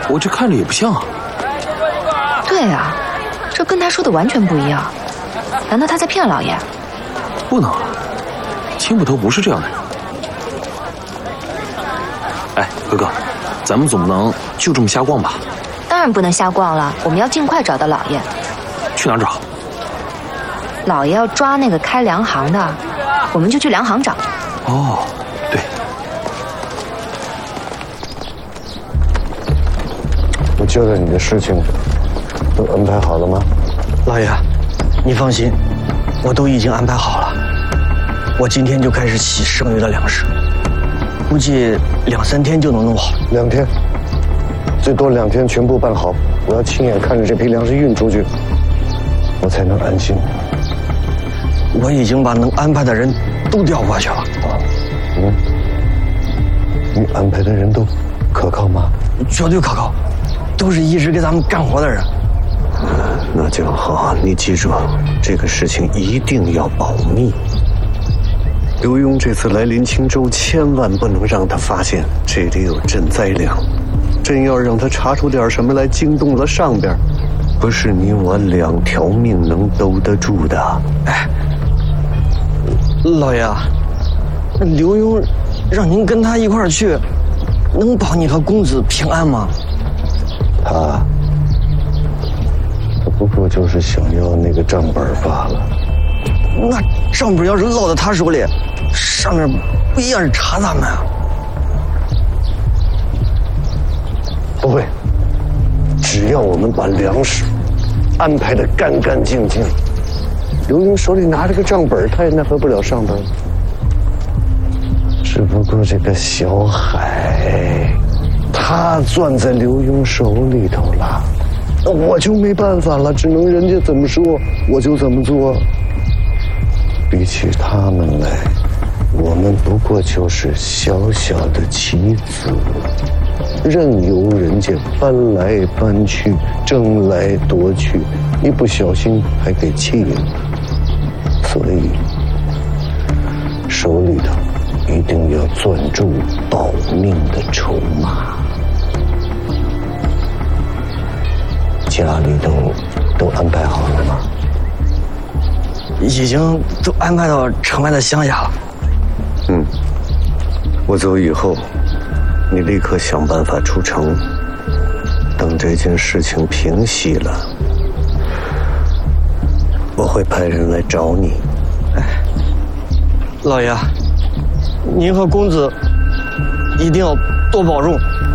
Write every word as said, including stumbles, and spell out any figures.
我这看着也不像啊。 对啊，这跟他说的完全不一样。难道他在骗老爷？ 不能啊，青捕头不是这样的人。哎，哥哥，咱们总不能就这么瞎逛吧？ 当然不能瞎逛了，我们要尽快找到老爷。 去哪儿找？ 老爷要抓那个开粮行的，我们就去粮行找。 哦，对。 我交代你的事情都安排好了吗？ 老爷，你放心，我都已经安排好了。我今天就开始洗剩余的粮食，估计两三天就能弄好。 两天，最多两天全部办好。我要亲眼看着这批粮食运出去，我才能安心。 我已经把能安排的人都调过去了。啊， 嗯，你安排的人都可靠吗？ 绝对可靠，都是一直给咱们干活的人。 那就好，你记住，这个事情一定要保密。刘墉这次来临青州，千万不能让他发现这里有赈灾粮。真要让他查出点什么来，惊动了上边，不是你我两条命能兜得住的。 哎，老爷，那刘墉让您跟他一块儿去，能保你和公子平安吗？ 他，他不过就是想要那个账本罢了。 那账本要是落到他手里，上面不一样是查咱们啊？ 不会，只要我们把粮食安排得干干净净，刘墉手里拿着个账本，他也奈何不了上头。只不过这个小海，他攥在刘墉手里头了，那我就没办法了，只能人家怎么说我就怎么做。比起他们来，我们不过就是小小的棋子，任由人家搬来搬去，争来夺去，一不小心还给气了。所以手里头一定要攥住保命的筹码。家里都都安排好了吗？ 已经都安排到城外的乡下了。 嗯，我走以后，你立刻想办法出城。等这件事情平息了，我会派人来找你。 哎，老爷，您和公子一定要多保重。